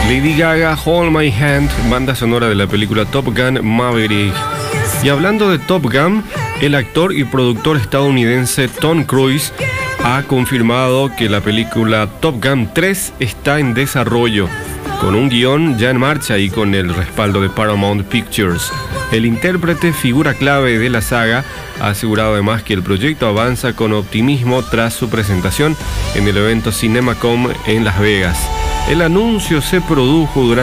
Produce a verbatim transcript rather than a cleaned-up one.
Lady Gaga, Hold My Hand, banda sonora de la película Top Gun Maverick. Y hablando de Top Gun, el actor y productor estadounidense Tom Cruise ha confirmado que la película Top Gun tres está en desarrollo, con un guión ya en marcha y con el respaldo de Paramount Pictures. El intérprete, figura clave de la saga, ha asegurado además que el proyecto avanza con optimismo tras su presentación en el evento CinemaCon en Las Vegas. El anuncio se produjo durante